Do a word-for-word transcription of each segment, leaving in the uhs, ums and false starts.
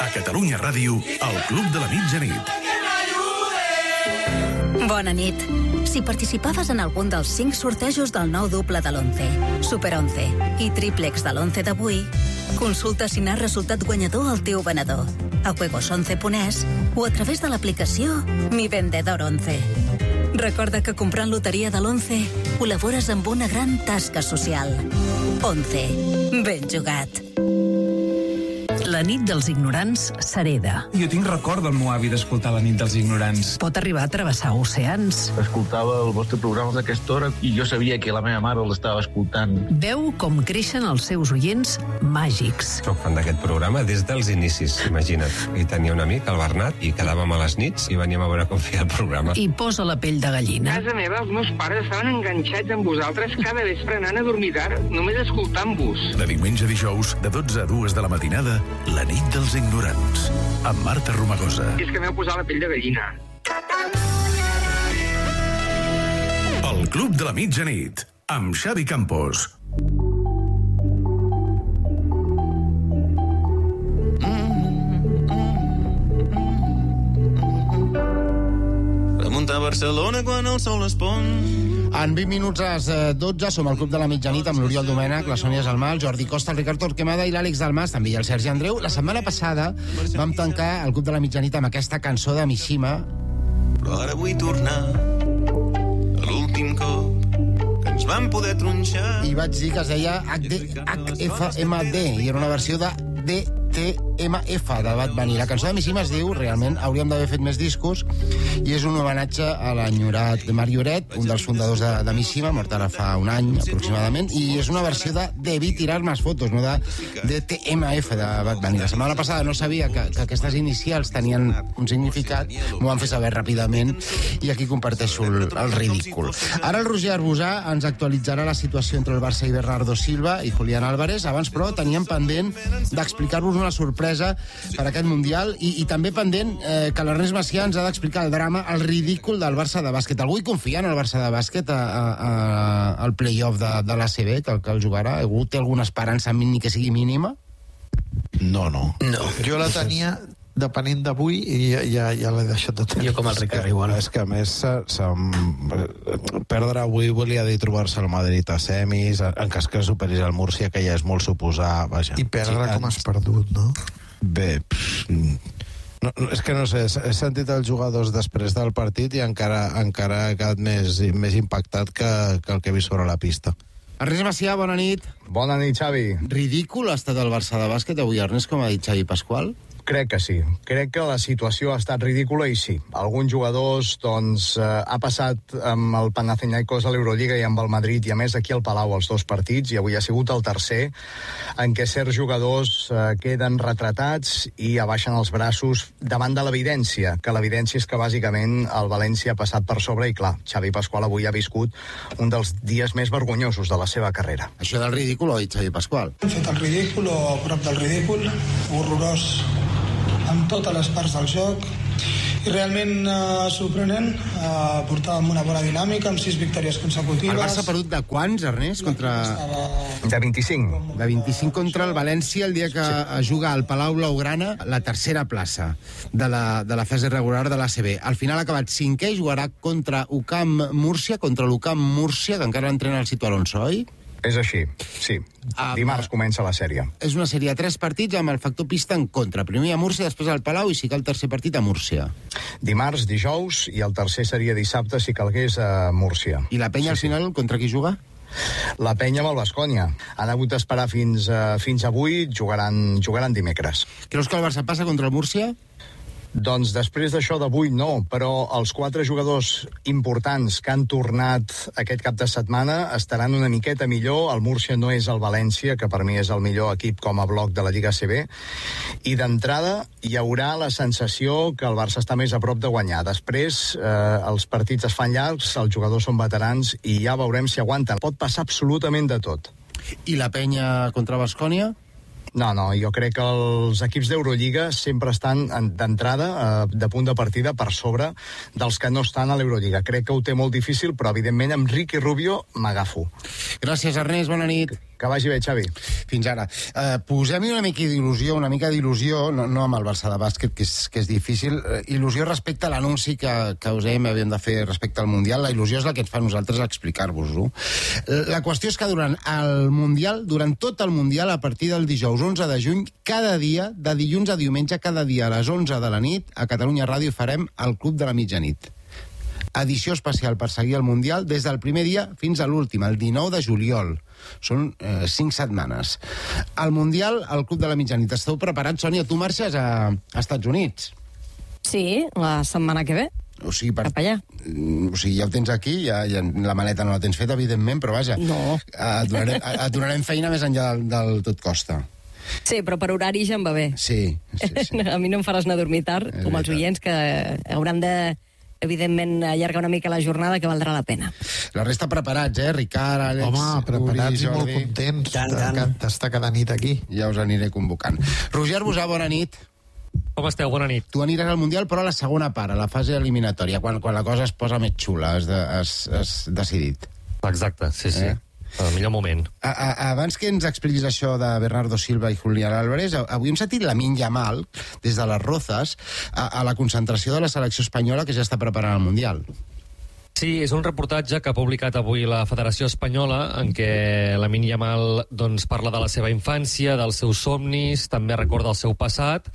A Catalunya Ràdio, el Club de la Mitjanit. Bona nit. Si participaves en algun dels cinc sortejos del nou doble de l'once, Super onze i triplex de l'once d'avui, consulta si n'ha resultat guanyador el teu venedor a juegos once punt es o a través de l'aplicació Mi Vendedor once. Recorda que comprant loteria de l'once col·labores amb una gran tasca social. onze. Ben jugat. La nit dels ignorants s'hereda. Jo tinc record del meu avi d'escoltar La nit dels ignorants. Pot arribar a travessar oceans. Escoltava el vostre programa d'aquesta hora i jo sabia que la meva mare l'estava escoltant. Veu com creixen els seus oients màgics. Soc fan d'aquest programa des dels inicis, imagina't. I tenia un amic, el Bernat, i quedàvem a les nits i veníem a veure com feia el programa. I posa la pell de gallina. A casa meva els meus pares estaven enganxats amb vosaltres cada vespre anant a dormir tard, només escoltant-vos. De diumenge a dijous, de dotze a dues de la matinada, La nit dels ignorants, amb Marta Romagosa. I és que m'heu posat la pell de gallina. El Club de la Mitjanit, amb Xavi Campos. Remunta a Barcelona quan el sol es pon. En vint minuts a les dotze som al Club de la Mitjanit amb l'Oriol Domènech, la Sònia Salmà, el Jordi Costa, el Ricard Torquemada i l'Àlex Dalmas, també i el Sergi Andreu. La setmana passada vam tancar el Club de la Mitjanit amb aquesta cançó de Mishima. Però ara vull tornar a l'últim cop que ens vam poder tronxar. I vaig dir que es deia H F M D i era una versió de D T M F de Bad Bunny. La cançó de Mishima es diu, realment, hauríem d'haver fet més discos, i és un homenatge a l'enyorat Marc Lloret, un dels fundadors de, de Mishima, mort ara fa un any aproximadament, i és una versió de Debí tirar más fotos, no de D T M F de Bad Bunny. La setmana passada no sabia que, que aquestes inicials tenien un significat, m'ho van fer saber ràpidament, i aquí comparteixo el, el ridícul. Ara el Roger Arbusà ens actualitzarà la situació entre el Barça i Bernardo Silva i Julián Álvarez. Abans, però, teníem pendent d'explicar-vos una sorpresa per aquest Mundial i, i també pendent eh, que l'Ernest Macià ens ha d'explicar el drama, el ridícul del Barça de bàsquet. Algú hi confia en el Barça de bàsquet a, a, a, al play-off de, de l'A C B, que, que el jugarà? Algú té alguna esperança ni que sigui mínima? No, no. No. Jo la tenia depenent d'avui i ja, ja, ja l'he deixat de tenir. Jo com el Ricard, igual. És que a més se, se, perdre avui volia dir trobar-se el Madrid a semis, en cas que superis el Múrcia, que ja és molt suposar, vaja. I perdre sí, com has perdut, no? Bé, pff, no, no, és que no sé, he sentit els jugadors després del partit i encara, encara he quedat més, més impactat que, que el que he vist sobre la pista. Ernest Macià, bona nit. Bona nit, Xavi. Ridícul ha estat el Barça de bàsquet avui, Ernest, com ha dit Xavi Pasqual? Crec que sí. Crec que la situació ha estat ridícula i sí. Alguns jugadors, doncs, eh, ha passat amb el Panathinaikos a l'Eurolliga i amb el Madrid i a més aquí al Palau els dos partits i avui ha sigut el tercer en què certs jugadors eh, queden retratats i abaixen els braços davant de l'evidència, que l'evidència és que bàsicament el València ha passat per sobre i clar, Xavi Pasqual avui ha viscut un dels dies més vergonyosos de la seva carrera. Això del ridícul ho ha dit Xavi Pasqual. Hem fet el ridícul o a prop del ridícul, horrorós en totes les parts del joc i realment eh, sorprenent. Eh, portàvem una bona dinàmica amb sis victòries consecutives. El Barça ha perdut de quants, Ernest? Contra... De vint-i-cinc. De vint-i-cinc contra el València el dia que sí. juga al Palau Blaugrana la tercera plaça de la, de la fase regular de l'A C B. Al final ha acabat cinquè i jugarà contra U C A M Múrcia, contra l'U C A M Múrcia, que encara entrena el Sito Alonso, oi? És així, sí. Um, Dimarts comença la sèrie. És una sèrie de tres partits amb el factor pista en contra. Primer a Múrcia, després al Palau i si cal el tercer partit a Múrcia. Dimarts, dijous i el tercer seria dissabte si calgués a Múrcia. I la penya sí, al final sí. Contra qui juga? La penya amb el Baskonia. Han hagut d'esperar fins, uh, fins avui, jugaran, jugaran dimecres. Creus que el Barça passa contra el Múrcia? Doncs després d'això d'avui no, però els quatre jugadors importants que han tornat aquest cap de setmana estaran una miqueta millor. El Múrcia no és el València, que per mi és el millor equip com a bloc de la Lliga A C B, i d'entrada hi haurà la sensació que el Barça està més a prop de guanyar. Després eh, els partits es fan llargs, els jugadors són veterans i ja veurem si aguanten. Pot passar absolutament de tot. I la penya contra Baskonia? No, no, jo crec que els equips d'Eurolliga sempre estan d'entrada, eh, de punt de partida, per sobre dels que no estan a l'Eurolliga. Crec que ho té molt difícil, però evidentment amb Ricky Rubio m'agafo. Gràcies, Ernest, bona nit. Que vagi bé, Xavi. Fins ara. Uh, Posem-hi una mica d'il·lusió, una mica d'il·lusió, no, no amb el Barça de bàsquet, que és, que és difícil, uh, il·lusió respecte a l'anunci que, que us hem, havíem de fer respecte al Mundial. La il·lusió és la que ens fa a nosaltres explicar-vos-ho. La qüestió és que durant el Mundial, durant tot el Mundial, a partir del dijous onze de juny, cada dia, de dilluns a diumenge, cada dia a les onze de la nit, a Catalunya Ràdio farem el Club de la Mitjanit. Edició especial per seguir el Mundial des del primer dia fins a l'últim, el dinou de juliol. Són eh, cinc setmanes. Al Mundial, al Club de la Mitjanit. Esteu preparats, Sònia? Tu marxes a, a Estats Units? Sí, la setmana que ve. O sigui, per... Cap allà. O sigui, ja ho tens aquí, ja, ja, la maleta no la tens feta, evidentment, però vaja, no. et, donarem, et donarem feina més enllà del, del tot costa. Sí, però per horari ja em va bé. Sí, sí, sí. A mi no em faràs anar a dormir tard, com els oients, que hauran de... evidentment, allargar una mica la jornada, que valdrà la pena. La resta preparats, eh? Ricard, Àlex, Home, preparats Uri, i molt contents d'estar cada nit aquí. Ja us aniré convocant. Roger Busà, bona nit. Com esteu? Bona nit. Tu aniràs al Mundial, però a la segona part, a la fase eliminatòria, quan, quan la cosa es posa més xula, has, de, has, has decidit. Exacte, sí, sí. Eh? El millor moment. A, a, abans que ens expliquis això de Bernardo Silva i Julián Álvarez, avui hem sentit Lamine Yamal, des de les Rozas, a, a la concentració de la selecció espanyola que ja està preparant el Mundial. Sí, és un reportatge que ha publicat avui la Federació Espanyola, en què Lamine Yamal doncs, parla de la seva infància, dels seus somnis, també recorda el seu passat,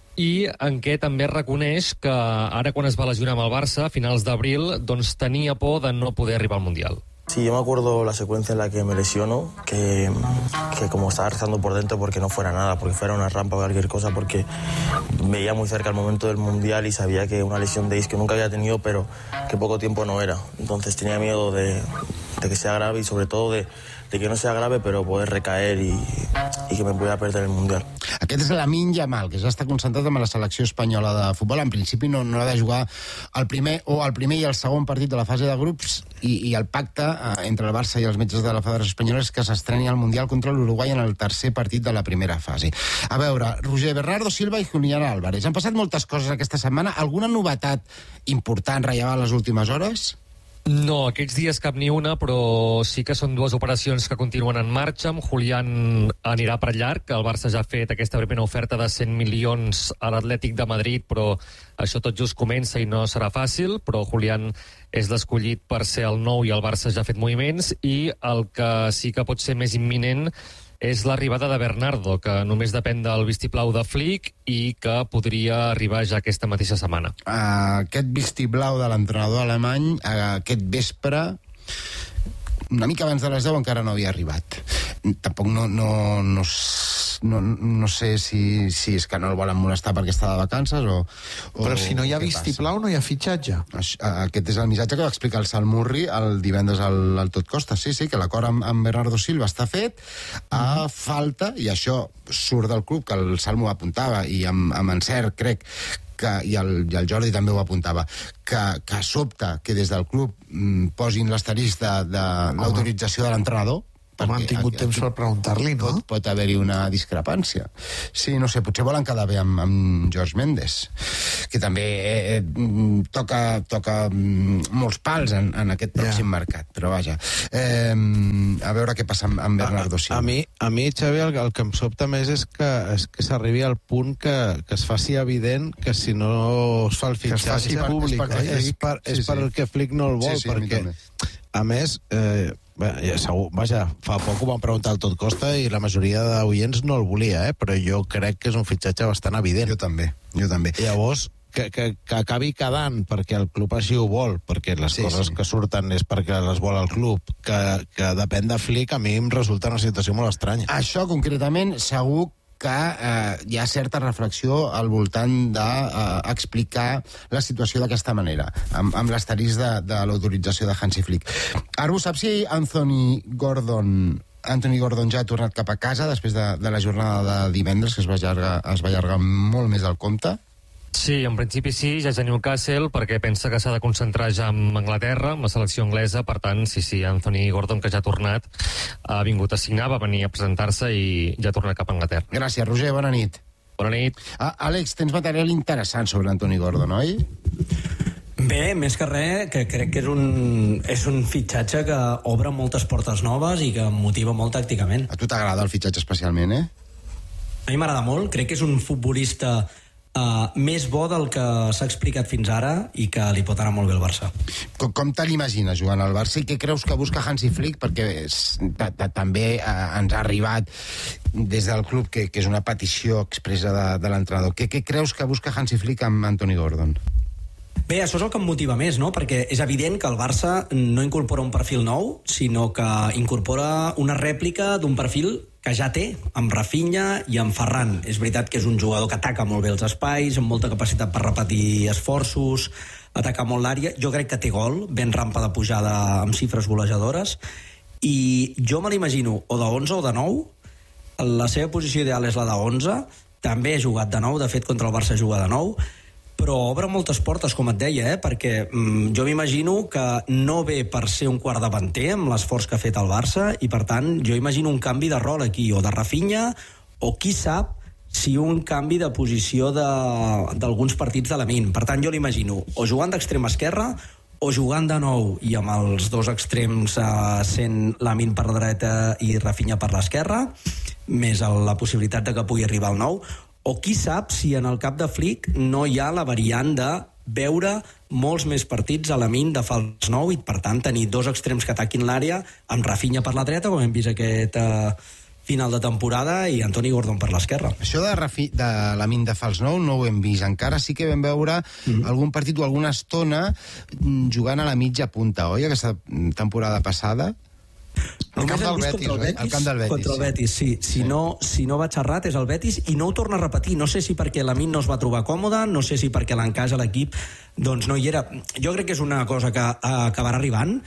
i en què també reconeix que ara, quan es va lesionar amb el Barça, a finals d'abril, doncs tenia por de no poder arribar al Mundial. Sí, yo me acuerdo la secuencia en la que me lesiono, que, que como estaba rezando por dentro porque no fuera nada, porque fuera una rampa o cualquier cosa, porque veía muy cerca el momento del Mundial y sabía que una lesión de isquio nunca había tenido, pero que poco tiempo no era. Entonces tenía miedo de, de que sea grave y sobre todo de, de que no sea grave, pero poder recaer y, y que me pudiera perder el Mundial. Aquest és Lamine Yamal, que ja està concentrat amb la selecció espanyola de futbol. En principi no, no ha de jugar el primer o el primer i el segon partit de la fase de grups, i, i el pacte eh, entre el Barça i els metges de la Federació Espanyola és que s'estreni al Mundial contra l'Uruguai en el tercer partit de la primera fase. A veure, Roger, Bernardo Silva i Julián Álvarez. Han passat moltes coses aquesta setmana. Alguna novetat important, rellevant, les últimes hores? No, aquests dies cap ni una, però sí que són dues operacions que continuen en marxa. Amb Julián anirà per llarg, el Barça ja ha fet aquesta primera oferta de cent milions a l'Atlètic de Madrid, però això tot just comença i no serà fàcil, però Julián és l'escollit per ser el nou i el Barça ja ha fet moviments, i el que sí que pot ser més imminent és l'arribada de Bernardo, que només depèn del vistiplau de Flick i que podria arribar ja aquesta mateixa setmana. Uh, aquest vistiplau de l'entrenador alemany, uh, aquest vespre, una mica abans de les deu, encara no havia arribat. Tampoc no, no, no, no, no sé si, si és que no el volen molestar perquè està de vacances o... o Però si no hi ha vistiplau, no hi ha fitxatge. Aquest és el missatge que va explicar el Salmurri el divendres al, al Tot Costa. Sí, sí, que l'acord amb, amb Bernardo Silva està fet, a falta, i això surt del club, que el Salmo apuntava, i amb, amb encert, crec, que, i, el, i el Jordi també ho apuntava, que, que sobta que des del club mm, posin l'asterisc de, de l'autorització de l'entrenador. Home, han tingut temps per preguntar-li, no? Pot, pot haver-hi una discrepància. Sí, no sé, potser volen quedar bé amb, amb George Mendes, que també eh, toca, toca molts pals en, en aquest pròxim yeah. mercat, però vaja. Eh, a veure què passa amb, amb Bernardo Silva. A, a, mi, a mi, Xavi, el, el que em sobta més és que, és que s'arribi al punt que, que es faci evident que si no es fa el fitxatge públic, és, per, és, és, per, és sí, per el que Flick no el vol, sí, sí, perquè, a més... Eh, Bé, ja, segur, vaja, fa poc ho vam preguntar al Tot Costa i la majoria d'oients no el volia, eh? Però jo crec que és un fitxatge bastant evident. Jo també, jo també. Llavors, que, que, que acabi quedant perquè el club així ho vol, perquè les sí, coses sí. que surten és perquè les vol el club, que, que depèn de Flick, a mi em resulta una situació molt estranya. Això, concretament, segur que eh, hi ha certa reflexió al voltant d'explicar eh, la situació d'aquesta manera, amb, amb l'asterisc de, de l'autorització de Hansi Flick. Arbu, saps si Anthony Gordon... Anthony Gordon ja ha tornat cap a casa després de, de la jornada de divendres, que es va allargar, es va allargar molt més del compte? Sí, en principi sí, ja és a Newcastle, perquè pensa que s'ha de concentrar ja en Anglaterra, amb la selecció anglesa. Per tant, sí, sí, Anthony Gordon, que ja ha tornat, ha vingut a signar, va venir a presentar-se i ja ha tornat cap a Anglaterra. Gràcies, Roger, bona nit. Bona nit. Ah, Àlex, tens material interessant sobre Anthony Gordon, oi? Bé, més que res, que crec que és un, és un fitxatge que obre moltes portes noves i que em motiva molt tàcticament. A tu t'agrada el fitxatge especialment, eh? A mi m'agrada molt, crec que és un futbolista uh, més bo del que s'ha explicat fins ara i que li pot anar molt bé al Barça. Com, com te l'imagines jugant al Barça i què creus que busca Hansi Flick? Perquè és, ta, ta, també uh, ens ha arribat des del club que, que és una petició expressa de, de l'entrenador. Què, què creus que busca Hansi Flick amb Anthony Gordon? Bé, això és el que em motiva més, no? Perquè és evident que el Barça no incorpora un perfil nou, sinó que incorpora una rèplica d'un perfil que ja té, amb Rafinha i amb Ferran. És veritat que és un jugador que ataca molt bé els espais, amb molta capacitat per repetir esforços, ataca molt l'àrea. Jo crec que té gol, ben rampa de pujada amb xifres golejadores, i jo me l'imagino o de onze o de nou. La seva posició ideal és la de onze, també ha jugat de nou, de fet contra el Barça juga de nou, però obre moltes portes, com et deia, eh? Perquè mm, jo m'imagino que no ve per ser un quart davanter amb l'esforç que ha fet el Barça, i per tant jo imagino un canvi de rol aquí, o de Rafinha, o qui sap si un canvi de posició d'alguns partits de Lamine. Per tant jo l'imagino o jugant d'extrem esquerra o jugant de nou i amb els dos extrems eh, sent Lamine per la dreta i Rafinha per l'esquerra, més la possibilitat de que pugui arribar al nou. O qui sap si en el cap de Flick no hi ha la variant de veure molts més partits a Lamine de fals nou i, per tant, tenir dos extrems que ataquin l'àrea amb Rafinha per la dreta, com hem vist aquest uh, final de temporada, i Anthony Gordon per l'esquerra. Això de, Rafi, de Lamine de fals nou no ho hem vist encara. Sí que vam veure mm-hmm. algun partit o alguna estona jugant a la mitja punta, oi? Aquesta temporada passada. El camp del Betis, el, Betis, el camp del Betis, contra el Betis, sí. Si, sí. No, si no vaig errat és el Betis, i no ho torna a repetir. No sé si perquè Lamine no es va trobar còmode, no sé si perquè l'encàs a l'equip doncs no hi era. Jo crec que és una cosa que uh, acabarà arribant.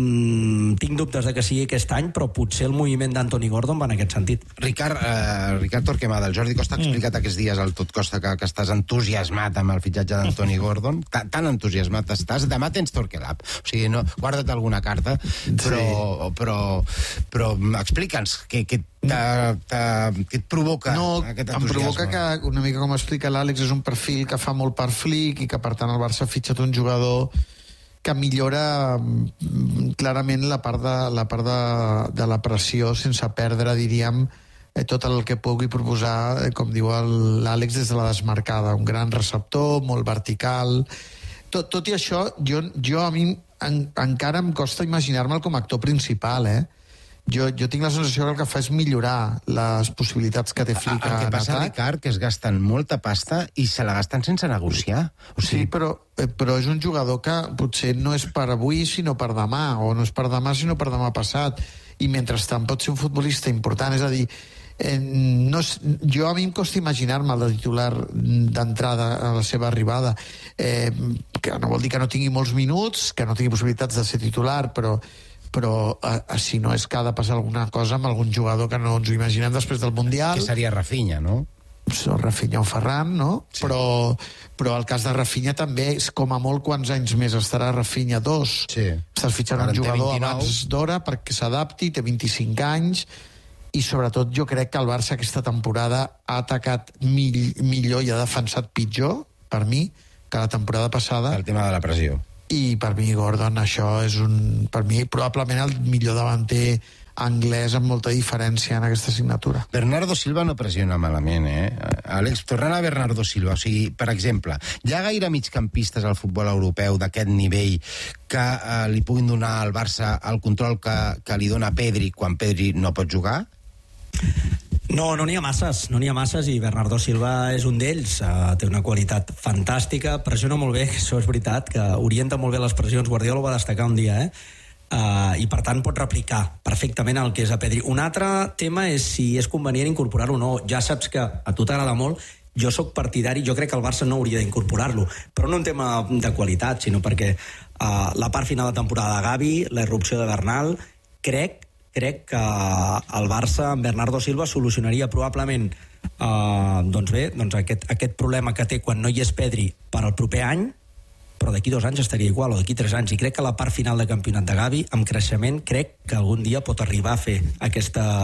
Mm, tinc dubtes de que sigui aquest any, però potser el moviment d'Anthony Gordon va en aquest sentit. Ricard, eh, Ricard Torquemada, el Jordi Costa ha explicat mm. aquests dies al Tot Costa que, que estàs entusiasmat amb el fitxatge d'Anthony Gordon. Tan, tan entusiasmat estàs. Demà tens Torquelab, o sigui, no, guarda't alguna carta, però, sí. però, però explica'ns què, què, t'ha, t'ha, què et provoca no, aquest entusiasme. Em provoca que, una mica com explica l'Àlex, és un perfil que fa molt per Flick i que per tant el Barça ha fitxat un jugador que millora clarament la part de la, part de, de la pressió sense perdre, diríem, eh, tot el que pugui proposar, eh, com diu l'Àlex, des de la desmarcada. Un gran receptor, molt vertical. Tot, tot i això, jo, jo a mi en, encara em costa imaginar-me'l com a actor principal, eh? Jo, jo tinc la sensació que el que fa és millorar les possibilitats que té Flick en atac. El que passa, Ricard, que es gasten molta pasta i se la gasten sense negociar. O sigui... Sí, però, però és un jugador que potser no és per avui sinó per demà, o no és per demà sinó per demà passat, i mentrestant pot ser un futbolista important. És a dir, eh, no és, jo a mi em costa imaginar-me el titular d'entrada a la seva arribada, eh, que no vol dir que no tingui molts minuts, que no tingui possibilitats de ser titular, però però eh, si no és que ha de passar alguna cosa amb algun jugador que no ens ho imaginem després del Mundial. Que seria Rafinha, no? O Rafinha o Ferran, no? Sí. Però, però el cas de Rafinha també és com a molt quants anys més estarà Rafinha, dos. Sí. Estàs fitxant un jugador abans d'hora perquè s'adapti, té vint-i-cinc anys, i sobretot jo crec que el Barça aquesta temporada ha atacat mill, millor i ha defensat pitjor, per mi, que la temporada passada. El tema de la pressió. I per mi Gordon això és un, per mi probablement el millor davanter anglès amb molta diferència en aquesta assignatura. Bernardo Silva no pressiona malament, eh? Àlex, tornant a Bernardo Silva, o sigui, per exemple, hi ha gaire migcampistes al futbol europeu d'aquest nivell que eh, li puguin donar al Barça el control que, que li dona Pedri quan Pedri no pot jugar? No, no n'hi ha masses, no n'hi ha masses, i Bernardo Silva és un d'ells. Uh, té una qualitat fantàstica, pressiona molt bé, això és veritat, que orienta molt bé les pressions. Guardiola ho va destacar un dia, eh? Uh, i per tant pot replicar perfectament el que és a Pedri. Un altre tema és si és convenient incorporar-lo o no. Ja saps que a tu t'agrada molt, jo sóc partidari, jo crec que el Barça no hauria d'incorporar-lo, però no un tema de qualitat, sinó perquè uh, la part final de temporada de Gavi, la irrupció de Bernal, crec crec que el Barça amb Bernardo Silva solucionaria probablement eh, doncs bé, doncs aquest, aquest problema que té quan no hi és Pedri per al proper any, però d'aquí dos anys estaria igual, o d'aquí tres anys, i crec que la part final de campionat de Gavi, amb creixement, crec que algun dia pot arribar a fer aquesta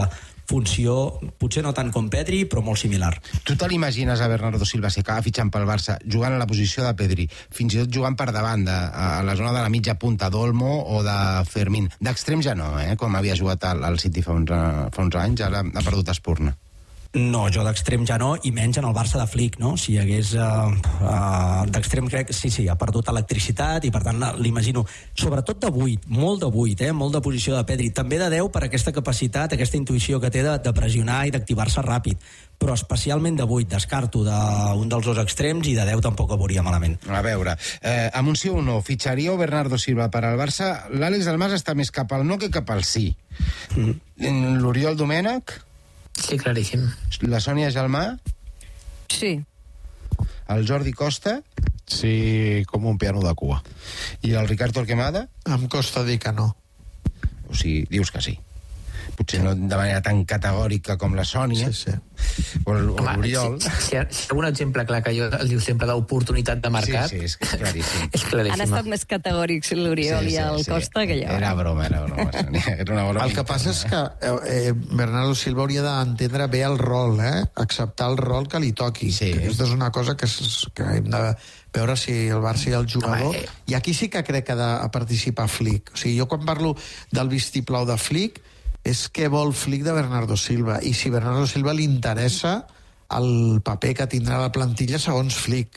funció, potser no tant com Pedri, però molt similar. Tu te l'imagines a Bernardo Silva, si acaba fitxant pel Barça, jugant a la posició de Pedri, fins i tot jugant per davant, de, a la zona de la mitja punta d'Olmo o de Fermín. D'extrem ja no, eh? Com havia jugat al, al City fa uns, fa uns anys, ara ha perdut espurna. No, jo d'extrem ja no, i menys en el Barça de Flick, no? Si hi hagués uh, uh, d'extrem, crec, sí, sí, ha perdut electricitat i per tant l'imagino, sobretot de vuit, molt de vuit, eh? Molt de posició de Pedri, també de deu per aquesta capacitat, aquesta intuïció que té de, de pressionar i d'activar-se ràpid, però especialment de vuit, descarto d'un dels dos extrems, i de deu tampoc ho veuria malament. A veure, eh, amb un sí o un no, fitxaríeu Bernardo Silva per al Barça? L'Àlex Dalmas està més cap al no que cap al sí. Mm. L'Oriol Domènech? Sí, claríssim. La Sònia Gelmà? Sí. El Jordi Costa? Sí, com un piano de cua. I el Ricard Torquemada? Em costa dir que no. O sigui, dius que sí. Potser no de manera tan categòrica com la Sònia. Sí, sí. O l'Oriol. Si, si, hi ha, si hi ha un exemple clar que jo el diu sempre d'oportunitat de mercat... Sí, sí, és claríssim. És claríssima. Han estat més categòrics l'Oriol sí, sí, i el sí. Costa que jo. Era broma, era broma, Sònia. Era una broma. El que passa és que eh, Bernardo Silva hauria d'entendre bé el rol, eh? Acceptar el rol que li toqui. Sí. Aquesta és una cosa que, que hem de veure si el Barça i el jugador... Home, eh. I aquí sí que crec que ha de participar Flick. O sigui, jo quan parlo del vistiplau de Flick és què vol Flick de Bernardo Silva, i si Bernardo Silva li interessa el paper que tindrà la plantilla segons Flick.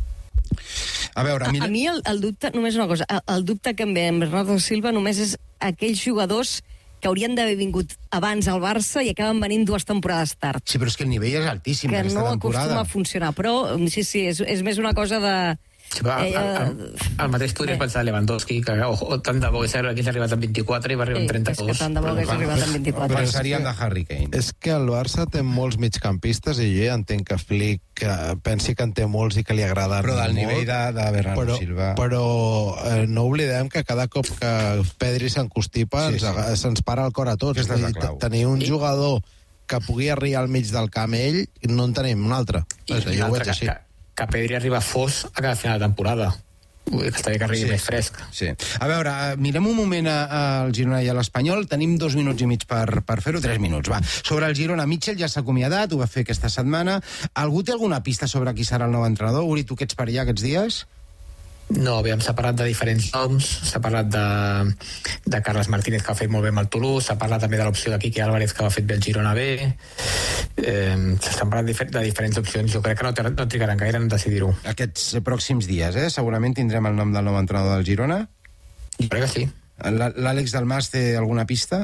A veure, mira... A, a mi el, el dubte, només una cosa, el, el dubte que em ve amb Bernardo Silva només és aquells jugadors que haurien d'haver vingut abans al Barça i acaben venint dues temporades tard. Sí, però és que el nivell és altíssim que aquesta no temporada. acostuma a funcionar, però sí, sí, és, és més una cosa de... Sí, però el, el, el mateix podries pensar de Lewandowski, que oh, oh, tant de bo que aquí s'ha arribat amb vint-i-quatre i va arribar amb trenta-dos. Sí, és que tant de bo que s'ha arribat amb vint-i-quatre. Pensaríem de Harry Kane. És que el Barça té molts migcampistes i jo ja entenc que Flick eh, pensi que en té molts i que li agrada però del molt, nivell de, de Bernardo però, Silva. Però eh, no oblidem que cada cop que Pedri s'encostipa sí, sí. ens, se'ns para el cor a tots. Aquesta és la clau. Tenir un I... jugador que pugui arribar al mig del camp ell, no en tenim un altre. I un altre que, que, que Pedri arriba fos a cada final de temporada. Ui, que està bé que arribi sí, més fresc. Sí. A veure, mirem un moment al Girona i a l'Espanyol. Tenim dos minuts i mig per, per fer-ho, tres minuts, va. Sobre el Girona, Mitchell ja s'ha acomiadat, ho va fer aquesta setmana. Algú té alguna pista sobre qui serà el nou entrenador? Uri, tu que ets per allà aquests dies? No, aviam, s'ha parlat de diferents noms, s'ha parlat de, de Carles Martínez, que ha fet molt bé amb el Toulouse, s'ha parlat també de l'opció de Quique Álvarez, que ha fet bé el Girona bé, eh, s'estan parlant de diferents opcions, jo crec que no, no trigaran gaire en decidir-ho. Aquests pròxims dies, eh? Segurament tindrem el nom del nou entrenador del Girona? Jo crec que sí. L'Àlex Dalmas té alguna pista?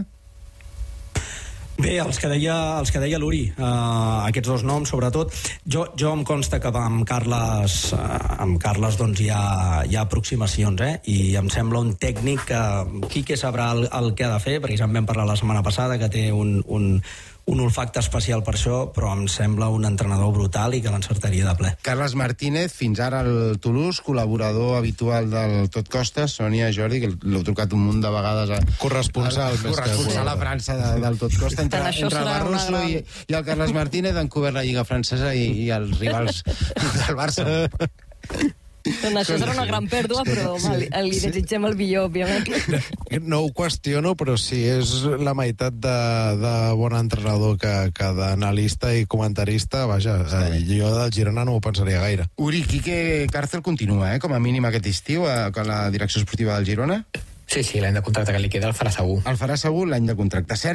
Bé, els que deia, els que deia l'Uri, uh, aquests dos noms, sobretot, jo, jo em consta que amb Carles, uh, amb Carles doncs hi ha, hi ha aproximacions, eh? I em sembla un tècnic que Quique sabrà el, el que ha de fer, perquè ja en vam parlar la setmana passada, que té un, un, un olfacte especial per això, però em sembla un entrenador brutal i que l'encertaria de ple. Carles Martínez, fins ara al Toulouse, col·laborador habitual del Tot Costa, Sònia, Jordi, que l'heu trucat un munt de vegades a... Corresponsal. A, corresponsal a França de, del Tot Costa, entre, entre el Barroso una... i, i el Carles Martínez han cobert la Lliga Francesa i, i els rivals del Barça. Doncs això serà una gran pèrdua, però home, li, li desitgem el millor, òbviament. No ho qüestiono, però sí, és la meitat de, de bon entrenador que, que d'analista i comentarista, vaja, eh, jo del Girona no ho pensaria gaire. Uri, Quique Cárcel continua, eh, com a mínim aquest estiu, a, a la direcció esportiva del Girona? Sí, sí, l'any de contracte que li queda el farà segur. El farà segur l'any de contracte. Sergi